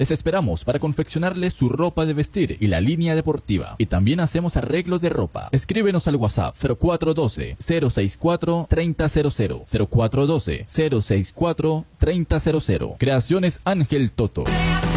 Les esperamos para confeccionarles su ropa de vestir y la línea deportiva. Y también hacemos arreglos de ropa. Escríbenos al WhatsApp 0412-064-3000. 0412-064-3000. Creaciones Ángel Toto.